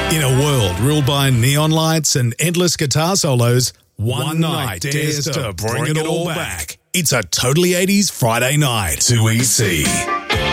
In a world ruled by neon lights and endless guitar solos, one night dares to bring it all back. It's a Totally 80s Friday night. 2EC.